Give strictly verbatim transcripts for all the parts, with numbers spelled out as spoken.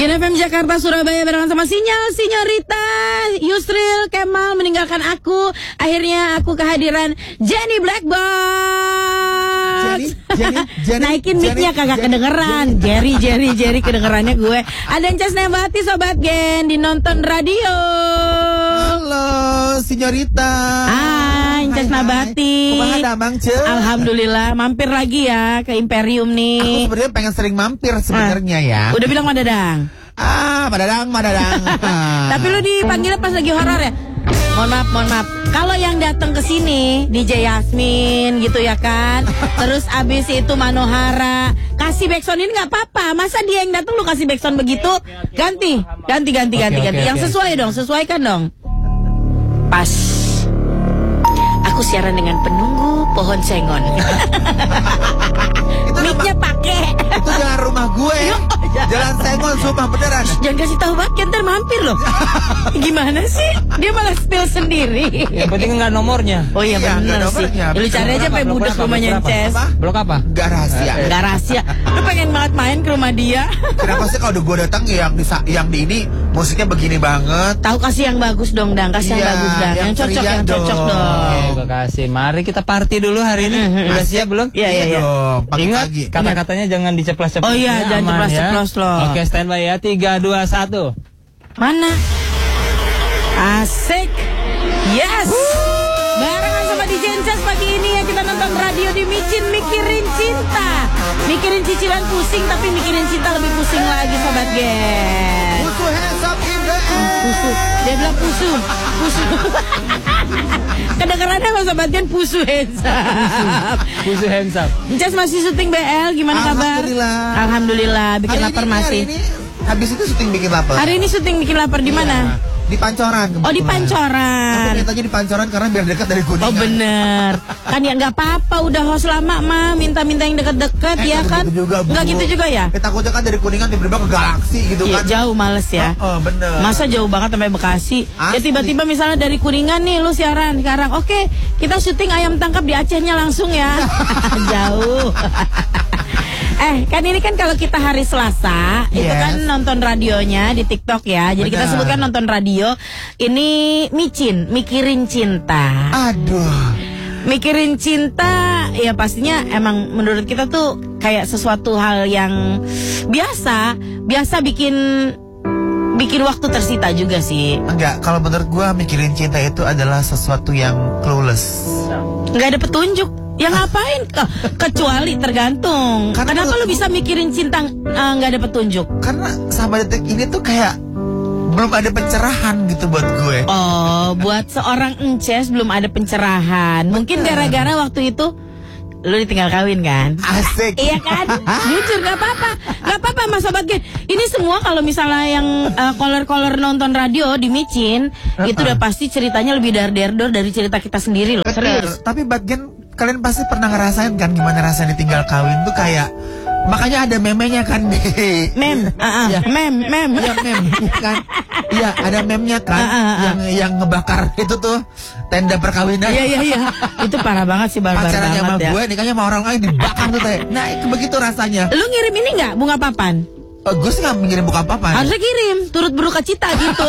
Gen F M Jakarta Surabaya barengan sama Sinyal Sinyorita Yusril Kemal meninggalkan aku. Akhirnya aku kehadiran Jenny Blackbox. Jenny, Jenny, Jenny, naikin mic-nya kagak Jenny, kedengeran. Jenny. Jerry, Jerry, Jerry kedengerannya gue. Ada Encas Nebati Sobat Gen di Nonton Radio. Halo Sinyorita. Hai Encas Nabati. Kumaha damang ce? Alhamdulillah mampir lagi ya ke Imperium nih. Aku sebenarnya pengen sering mampir sebenarnya ah, ya. Udah bilang Madadang. Ah, Madadang, Madadang. Tapi lu dipanggilnya pas lagi horor ya? Mohon maaf, mohon maaf. Kalau yang datang ke sini D J Yasmin gitu ya kan. Terus abis itu Manohara. Kasih backsound ini nggak apa-apa. Masa dia yang datang lu kasih backsound begitu? Ganti, ganti, ganti, ganti, okay, ganti. Okay, yang okay. sesuai dong, sesuaikan dong. Pas. Aku siaran dengan penunggu pohon sengon. Mic-nya pakai. Itu jalan rumah gue. Jalan sengon, sumpah beneran. Jangan kasih tahu Bagian, ntar mampir loh. Gimana sih? Dia malah spill sendiri. Yang penting nggak nomornya. Oh iya, iya bener sih. Ya, lu cari aja sampai budak rumahnya Ces. Blok apa? Gak rahasia. Gak rahasia. Lu pengen banget main ke rumah dia. Kenapa sih kalau udah gue datang yang di yang di ini musiknya begini banget? Tahu kasih yang bagus dong, Dang. Kasih yang iya, bagus, Dang. Yang, yang cocok, yang cocok dong. dong. Oke, gue kasih. Mari kita party dulu hari ini. Udah siap belum? Iya, iya, iya. Ingat kata-katanya jangan diceplos-ceplos. Oh iya, jangan ceplos-ceplos loh. Oke, standby ya. Tiga, dua, satu. Mana? Asik. Yes. Barengan sama D J Encas pagi ini ya kita nonton radio di Micin Mikirin Cinta. Mikirin cicilan pusing tapi mikirin cinta lebih pusing lagi Sobat Gen. Pusu hands up in the air. Pusu. Dia bilang pusu. Pusu. Kedengerannya kalau Sobat Gen pusu hands up. Pusu hands up. Encas masih syuting B L, gimana kabar? Alhamdulillah. Alhamdulillah, bikin hari lapar ini, masih. Hari ini habis itu syuting bikin lapar. Hari ini syuting bikin lapar di mana? Iya. Di Pancoran. Oh di Pancoran. Aku mintanya di Pancoran karena biar dekat dari Kuningan. Oh bener. Kan ya nggak apa-apa, udah host lama mah minta-minta yang deket-deket eh, ya kan? Gitu juga, nggak gitu juga ya? Eh, takutnya kan dari Kuningan tiba-tiba ke Galaksi gitu iya, kan? Jauh males ya. Oh, oh bener. Masa jauh banget sampai Bekasi? Asli. Ya tiba-tiba misalnya dari Kuningan nih lu siaran sekarang. Oke, kita syuting ayam tangkap di Acehnya langsung ya. Jauh. Eh, kan ini kan kalau kita hari Selasa, yes. Itu kan nonton radionya di TikTok ya. Jadi benar. Kita sebutkan nonton radio. Ini micin, mikirin cinta. Aduh. Mikirin cinta, ya pastinya emang menurut kita tuh kayak sesuatu hal yang biasa, biasa bikin bikin waktu tersita juga sih. Enggak, kalau menurut gua mikirin cinta itu adalah sesuatu yang clueless. Enggak ada petunjuk. Ya ngapain? Kecuali tergantung. Karena kenapa lu bisa mikirin cinta nggak uh, ada petunjuk? Karena sampai detik ini tuh kayak belum ada pencerahan gitu buat gue. Oh, buat seorang Ences belum ada pencerahan. Mungkin gara-gara waktu itu lu ditinggal kawin kan? Asik. Iya kan? Jujur gak apa-apa. Gak apa-apa Mas Sobat Gen. Ini semua kalau misalnya yang uh, caller-caller nonton radio di Micin, uh-uh. itu udah pasti ceritanya lebih dar-dar dari cerita kita sendiri loh. Bener. Serius. Tapi Bat Gen, kalian pasti pernah ngerasain kan gimana rasanya ditinggal kawin tuh kayak, makanya ada memenya kan nih. Mem, uh-uh. ya. mem, mem, ya mem kan. Iya, ada memnya kan uh, uh, uh. yang yang ngebakar itu tuh tenda perkawinan. Iya iya iya. Itu parah banget sih, barbar banget ya. Pacarannya sama gue nikahnya sama orang lain dibakar tuh teh. Nah, itu begitu rasanya. Lu ngirim ini enggak bunga papan? Oh, gue sih gak mengirim buka apa-apa. Harusnya kirim, turut berduka cita gitu.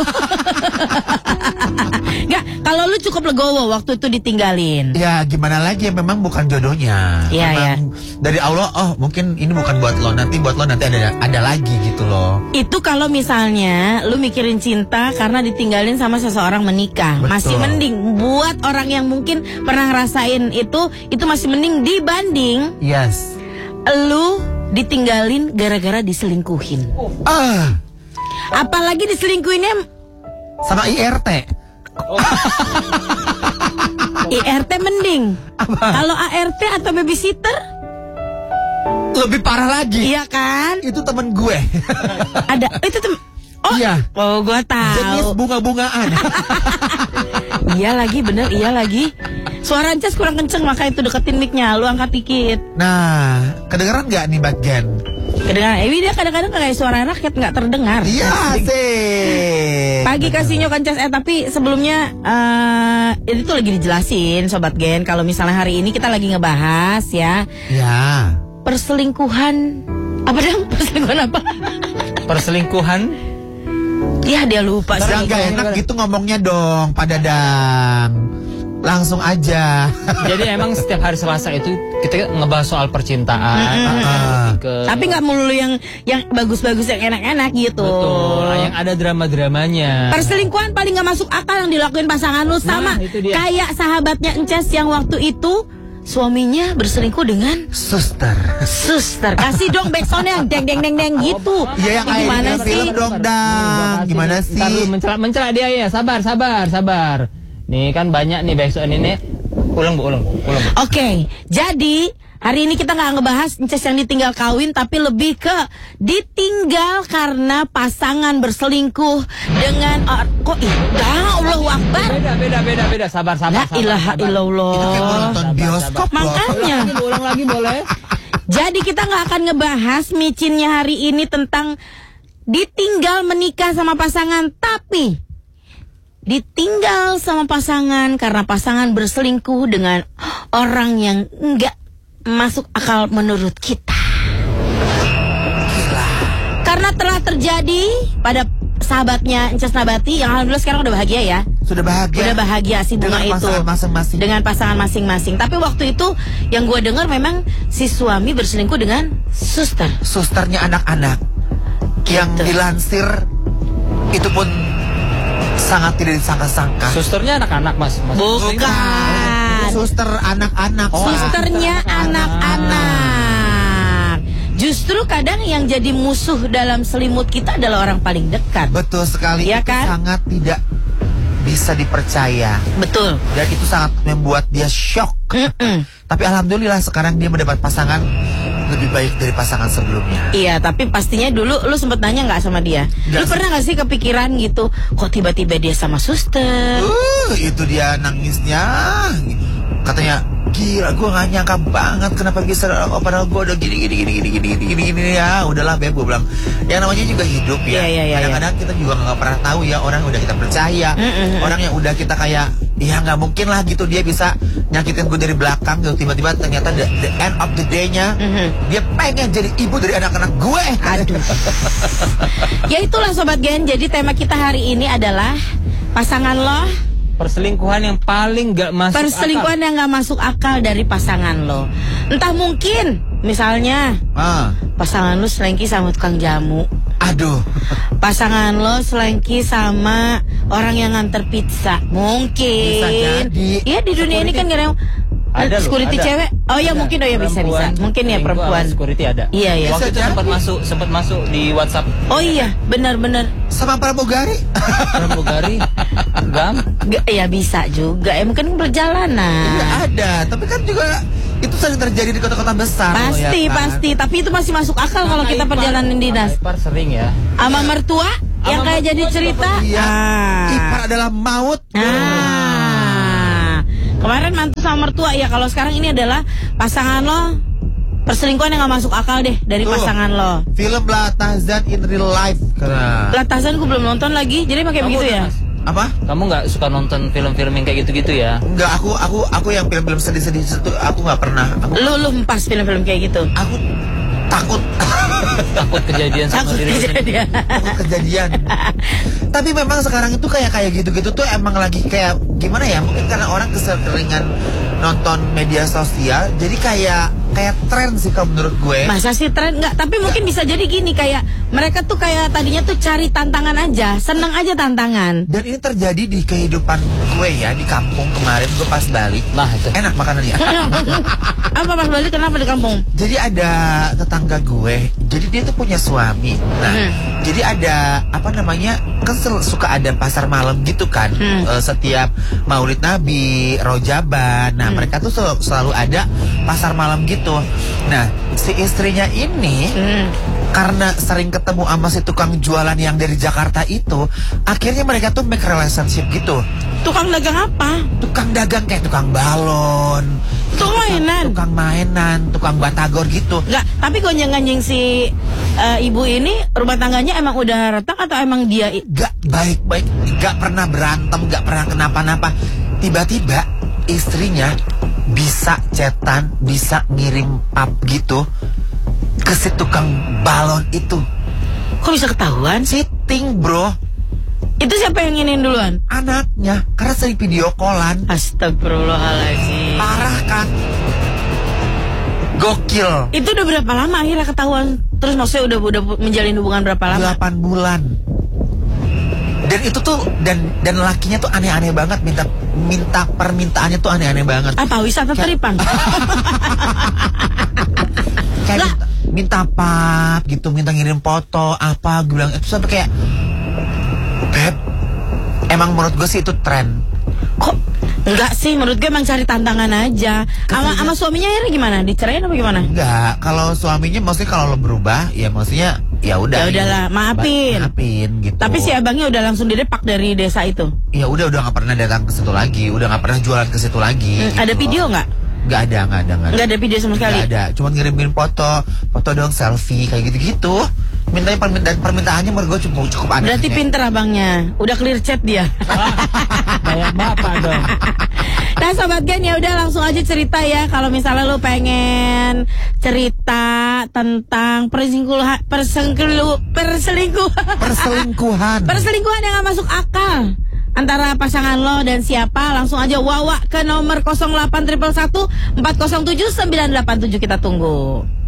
Nggak, kalau lu cukup legowo waktu itu ditinggalin. Ya gimana lagi, memang bukan jodohnya. Iya ya. Dari Allah, oh mungkin ini bukan buat lo, nanti buat lo nanti ada ada lagi gitu loh. Itu kalau misalnya lu mikirin cinta karena ditinggalin sama seseorang menikah. Betul. Masih mending. Buat orang yang mungkin pernah ngerasain itu, itu masih mending dibanding. Yes. Lu ditinggalin gara-gara diselingkuhin. Ah. Apalagi diselingkuhinnya sama I R T. Oh. I R T mending. Kalau A R T atau babysitter lebih parah lagi. Iya kan? Itu temen gue. Ada itu tem. Oh, iya. Oh, gue tahu. Jenis bunga-bungaan. Iya lagi, bener, iya lagi. Suara Encas kurang kenceng, maka itu deketin mic-nya, lu angkat dikit. Nah, kedengeran nggak nih Bat Gen? Kedengaran, eh dia kadang-kadang kayak suara rakyat nggak terdengar. Iya sih. Pagi kasihnya Encas, eh tapi sebelumnya uh, itu tuh lagi dijelasin Sobat Gen. Kalau misalnya hari ini kita lagi ngebahas ya. Ya. Perselingkuhan, apa dong? Perselingkuhan apa? Perselingkuhan. Ya dia lupa sih. Yang gak enak gitu ngomongnya dong, Pak Dadang. Langsung aja. Jadi emang setiap hari Selasa itu kita ngebahas soal percintaan. Uh-uh. Ke... Tapi nggak melulu yang yang bagus-bagus, yang enak-enak gitu. Betul. Yang ada drama-dramanya. Perselingkuhan paling nggak masuk akal yang dilakuin pasangan lu sama. Nah, itu dia. Kayak sahabatnya Ences yang waktu itu suaminya berselingkuh dengan suster. Suster. Kasih dong backsound yang deng deng deng deng gitu. Iya yang kayak Gimana di sih? film dong, Dang. Gimana sih? Ntar dulu mencela mencela dia ya. Sabar, sabar, sabar. Nih kan banyak nih backsound ini. Ulang bu, ulang, ulang. Bu. Oke, jadi hari ini kita nggak ngebahas Ences yang ditinggal kawin, tapi lebih ke ditinggal karena pasangan berselingkuh dengan or, kok indah, Allahu Akbar. Beda, beda, beda, beda. Sabar, sabar, La sabar. ilaha sabar. illallah. Itu kayak mau nonton bioskop loh. Makanya. Ulang lagi, ulang lagi boleh. Jadi kita nggak akan ngebahas micinnya hari ini tentang ditinggal menikah sama pasangan, tapi ditinggal sama pasangan karena pasangan berselingkuh dengan orang yang nggak masuk akal menurut kita. Karena telah terjadi pada sahabatnya Ences Nabati yang alhamdulillah sekarang udah bahagia ya. Sudah bahagia. Udah bahagia si bunga dengan itu pasangan masing-masing. dengan pasangan masing-masing. Tapi waktu itu yang gue dengar memang si suami berselingkuh dengan suster. Susternya anak-anak yang Gitu. dilansir itu pun sangat tidak disangka-sangka. Susternya anak-anak mas. Mas. Bukan. Suster anak-anak. Oh, Susternya anak-anak. Justru kadang yang jadi musuh dalam selimut kita adalah orang paling dekat. Betul sekali. Iya Itu kan? sangat tidak bisa dipercaya. Betul. Dan itu sangat membuat dia shock. Mm-mm. Tapi alhamdulillah sekarang dia mendapat pasangan lebih baik dari pasangan sebelumnya. Iya, tapi pastinya dulu lu sempet nanya nggak sama dia? Nggak Lu sih. pernah nggak sih kepikiran gitu? Kok tiba-tiba dia sama suster? Uh, itu dia nangisnya. Katanya, gila gue gak nyangka banget kenapa bisa, oh, padahal gue udah gini gini gini gini gini gini gini gini ya. Udahlah Beb, gue bilang. Yang namanya juga hidup ya. Iya, iya, iya, Kadang-kadang kita juga gak pernah tahu ya orang yang udah kita percaya, Mm-mm. orang yang udah kita kayak, ya nggak mungkin lah gitu dia bisa nyakitin gue dari belakang gitu. Tiba-tiba ternyata the, the end of the day-nya Mhm. dia pengen jadi ibu dari anak-anak gue. Aduh. Ya itulah Sobat Gen. Jadi tema kita hari ini adalah pasangan lo, Perselingkuhan yang paling gak masuk perselingkuhan yang gak masuk akal dari pasangan lo. Entah mungkin misalnya Ah, pasangan lo selengki sama tukang jamu, aduh. pasangan lo selengki sama orang yang nganter pizza. Mungkin. Bisa jadi. Iya, di dunia ini kan gak ada yang Ada loh, security ada. cewek. Oh ya Ada. mungkin, oh ya bisa bisa. Perempuan, Mungkin ya selingkuh perempuan. sama security ada. Iya, iya. Waktu itu Bisa sempat jadi. masuk, sempat masuk di WhatsApp Oh iya, benar-benar. Sama pramugari. pramugari. Gam. Gak, ya bisa juga. Ya mungkin perjalanan. Iya ada, tapi kan juga itu sering terjadi di kota-kota besar. loh, Pasti, ya kan? pasti. Tapi itu masih masuk akal kalau kita perjalanan dinas. Ipar sering ya. Sama mertua yang Sama kayak mertua jadi juga cerita. Iya. Ah. Ipar adalah maut. Ah. Kemarin mantu sama mertua ya. Kalau sekarang ini adalah pasangan lo perselingkuhan yang gak masuk akal deh dari Tuh. pasangan lo. Film La Tarzan in real life. Karena Lah Tarzan gue belum nonton lagi. Jadi pakai Kamu begitu udah, ya. Mas? apa? Kamu nggak suka nonton film-film yang kayak gitu-gitu ya? Enggak, aku aku aku yang film-film sedih-sedih itu aku nggak pernah. Aku, Lu lu empas film-film kayak gitu. aku takut. Takut kejadian sama Takut diri lu sendiri. kejadian. Takut kejadian. Tapi memang sekarang itu kayak kayak gitu-gitu tuh emang lagi kayak gimana ya? Mungkin karena orang keseringan nonton media sosial, jadi kayak kayak tren sih kalau menurut gue. Masa sih tren? Enggak, tapi mungkin bisa jadi gini, kayak mereka tuh kayak tadinya tuh cari tantangan aja, seneng aja tantangan. Dan ini terjadi di kehidupan gue ya, di kampung kemarin gue pas balik. Nah itu. Enak makanannya. Apa pas balik kenapa di kampung? Jadi ada tetangga gue, jadi dia tuh punya suami. Nah, Hmm. jadi ada apa namanya? Kan sel- suka ada pasar malam gitu kan, Hmm. eh, setiap Maulid Nabi, Rojaban. Nah, Hmm. mereka tuh sel- selalu ada pasar malam gitu. Nah, si istrinya ini Hmm. karena sering ketemu sama si tukang jualan yang dari Jakarta itu, akhirnya mereka tuh make relationship gitu. Tukang dagang apa? Tukang dagang kayak tukang balon, Tukang mainan. tukang mainan, tukang batagor gitu. Enggak, tapi gonjang-ganjing si eh, ibu ini rumah tangganya emang udah retak atau emang dia i- Gak baik-baik, gak pernah berantem, gak pernah kenapa-napa. Tiba-tiba istrinya bisa cetan, bisa ngirim pap gitu ke si tukang balon itu. Kok bisa ketahuan? Cheating bro. Itu siapa yang nginin duluan? Anaknya, karena sering video callan. Astagfirullahaladzim. Parah kan? Gokil. Itu udah berapa lama akhirnya ketahuan? Terus maksudnya udah udah menjalin hubungan berapa lama? delapan bulan. Dan itu tuh dan dan lakinya tuh aneh-aneh banget, minta minta permintaannya tuh aneh-aneh banget. Apa wisata teripang? Kayak minta, minta pap gitu, minta ngirim foto apa, gue bilang itu sampai kayak Beb, emang menurut gue sih itu tren. Kok enggak sih, menurut gue emang cari tantangan aja. Sama sama suaminya akhirnya gimana? Dicerain apa gimana? Enggak, kalau suaminya maksudnya kalau lo berubah, ya maksudnya ya udah. Ya udahlah, maafin. Maafin gitu. Tapi si abangnya udah langsung didepak dari desa itu. Ya udah udah nggak pernah datang ke situ lagi, udah nggak pernah jualan ke situ lagi. Hmm, gitu. Ada video nggak? Nggak ada, nggak ada, nggak ada. Nggak ada video sama sekali. Nggak ada, cuma ngirimin foto, foto dong selfie kayak gitu-gitu. Mintanya permintaan permintaannya menurut gue cukup cukup aneh. Berarti pinter abangnya, udah clear chat dia. Kayak bapak dong. Nah Sobat Gen, ya udah langsung aja cerita ya. Kalau misalnya lu pengen cerita tentang perselingkuhan, persengkelu, perselingkuhan, perselingkuhan, perselingkuhan yang gak masuk akal antara pasangan lo dan siapa, langsung aja wawa ke nomor nol delapan satu satu satu empat nol tujuh sembilan delapan tujuh, kita tunggu.